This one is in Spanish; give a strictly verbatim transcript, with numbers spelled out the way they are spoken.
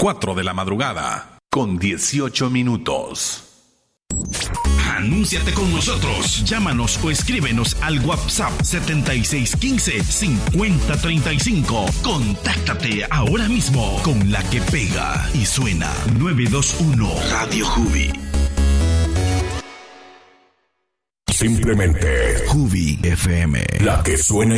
cuatro de la madrugada, con dieciocho minutos. Anúnciate con nosotros. Llámanos o escríbenos al WhatsApp setenta y seis quince, cincuenta treinta y cinco. Contáctate ahora mismo con la que pega y suena. nueve dos uno Radio Juvi. Simplemente Juvi F M. La que suena